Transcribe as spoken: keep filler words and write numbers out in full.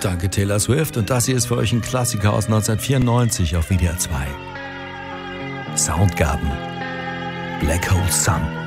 Danke Taylor Swift. Und das hier ist für euch ein Klassiker aus neunzehnhundertvierundneunzig auf W D R zwei. Soundgarden. Black Hole Sun.